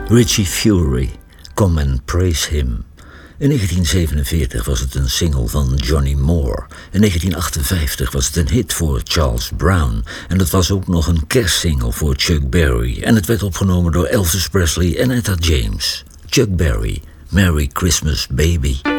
Richie Furay, Come and Praise Him. In 1947 was het een single van Johnny Moore. In 1958 was het een hit voor Charles Brown. En het was ook nog een kerstsingle voor Chuck Berry. En het werd opgenomen door Elvis Presley en Etta James. Chuck Berry, Merry Christmas Baby.